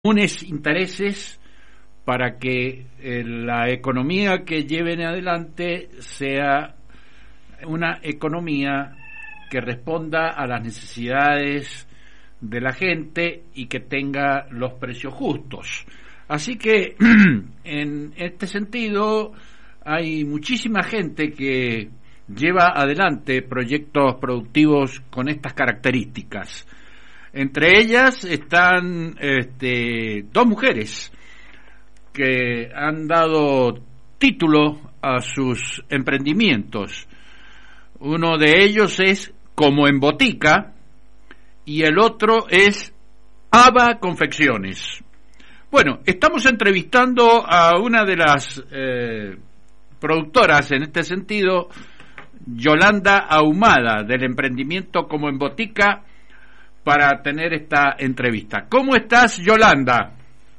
comunes intereses para que la economía que lleven adelante sea una economía que responda a las necesidades de la gente y que tenga los precios justos. Así que en este sentido hay muchísima gente que lleva adelante proyectos productivos con estas características. Entre ellas están dos mujeres que han dado título a sus emprendimientos. Uno de ellos es Como en Botica y el otro es Aba Confecciones. Bueno, estamos entrevistando a una de las productoras en este sentido, Yolanda Ahumada, del emprendimiento Como en Botica, para tener esta entrevista. ¿Cómo estás, Yolanda?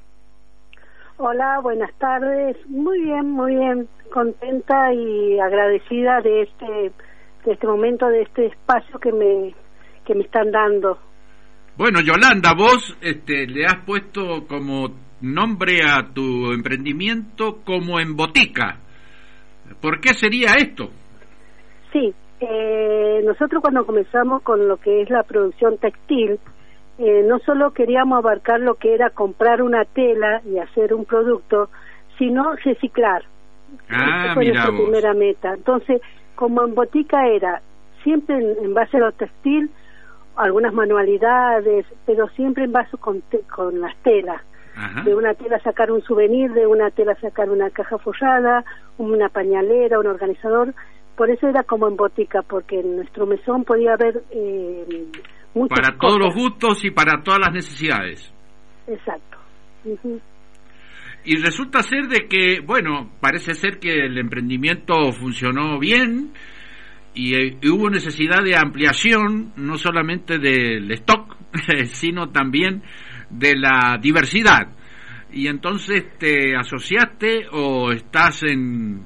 Hola, buenas tardes. Muy bien, contenta y agradecida de este momento, de este espacio que me están dando. Bueno, Yolanda, vos le has puesto como nombre a tu emprendimiento Como en Botica. ¿Por qué sería esto? Sí, nosotros cuando comenzamos con lo que es la producción textil, no solo queríamos abarcar lo que era comprar una tela y hacer un producto, sino reciclar. Esa fue nuestra primera meta. Entonces, Como en Botica era siempre en base a lo textil, algunas manualidades, pero siempre en base con las telas. Ajá. De una tela sacar un souvenir, de una tela sacar una caja forrada, una pañalera, un organizador. Por eso era Como en Botica, porque en nuestro mesón podía haber muchas para todos los gustos y para todas las necesidades. Exacto. Uh-huh. Y resulta ser de que, bueno, parece ser que el emprendimiento funcionó bien y hubo necesidad de ampliación, no solamente del stock, sino también de la diversidad. Y entonces te asociaste o estás en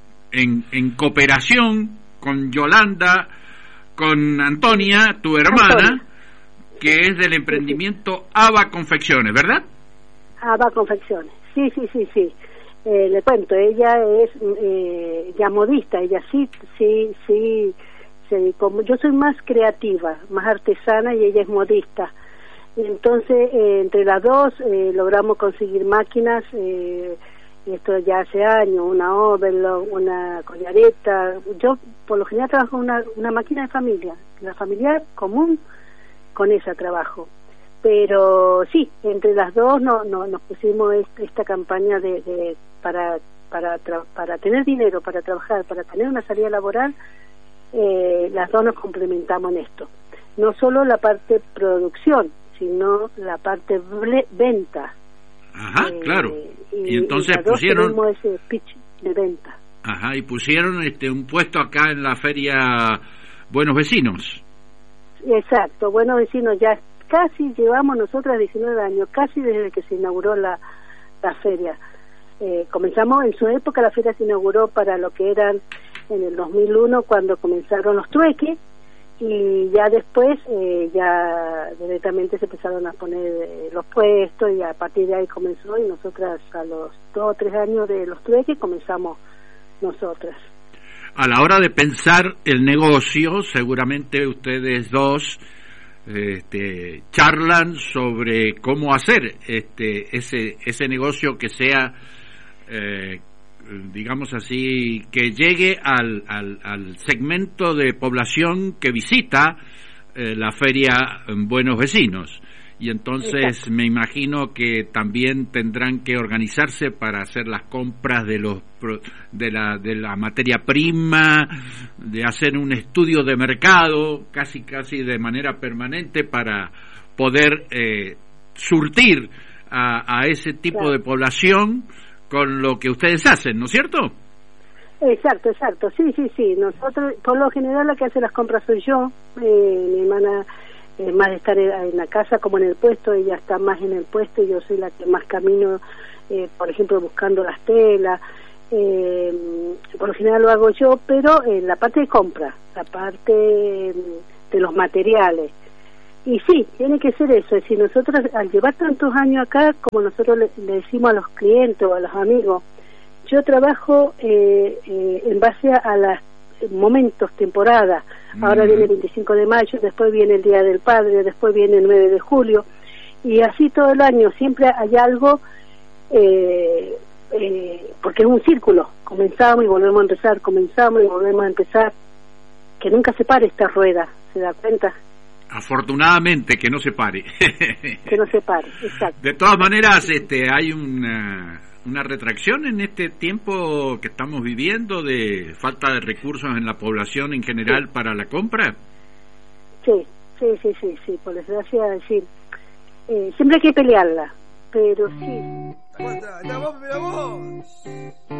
cooperación con Yolanda, con Antonia, tu hermana, que es del emprendimiento Aba Confecciones, ¿verdad? Aba Confecciones, sí. Le cuento, ella es ya modista, ella sí se dedicó. Yo soy más creativa, más artesana y ella es modista. Entonces, entre las dos logramos conseguir máquinas, esto ya hace años, una Overlock, una collareta. Yo por lo general trabajo una máquina de familia, la familiar común, con esa trabajo. Pero sí, entre las dos nos pusimos esta campaña para tener dinero, para trabajar, para tener una salida laboral. Las dos nos complementamos en esto. No solo la parte producción, sino la parte venta. Ajá, claro. Y entonces pusieron ese pitch de venta. Ajá, y pusieron un puesto acá en la feria Buenos Vecinos. Exacto, Buenos Vecinos, ya casi llevamos nosotras 19 años, casi desde que se inauguró la feria. Comenzamos en su época, la feria se inauguró para lo que eran en el 2001 cuando comenzaron los trueques, y ya después ya directamente se empezaron a poner los puestos y a partir de ahí comenzó, y nosotras a los 2 o 3 años de los trueques comenzamos nosotras. A la hora de pensar el negocio, seguramente ustedes dos charlan sobre cómo hacer ese negocio que sea digamos así, que llegue al segmento de población que visita la feria Buenos Vecinos. Y entonces exacto, me imagino que también tendrán que organizarse para hacer las compras de la materia prima, de hacer un estudio de mercado casi de manera permanente para poder surtir a ese tipo claro, de población con lo que ustedes hacen, ¿no es cierto? Exacto, sí. Nosotros, por lo general, la que hace las compras soy yo. Mi hermana, más de estar en la casa como en el puesto, ella está más en el puesto y yo soy la que más camino, por ejemplo, buscando las telas. Por lo general lo hago yo, pero la parte de compra, la parte de los materiales, Y sí, tiene que ser eso. Es decir, nosotros al llevar tantos años acá, como nosotros le decimos a los clientes o a los amigos, yo trabajo en base a los momentos, temporadas. Ahora viene el 25 de mayo, después viene el Día del Padre, después viene el 9 de julio, y así todo el año siempre hay algo, porque es un círculo. Comenzamos y volvemos a empezar, comenzamos y volvemos a empezar, que nunca se pare esta rueda, ¿se da cuenta? Afortunadamente que no se pare. Que no se pare, exacto. De todas maneras, hay una retracción en este tiempo que estamos viviendo de falta de recursos en la población en general para la compra. Sí, por desgracia, decir, siempre hay que pelearla, pero sí. La voz.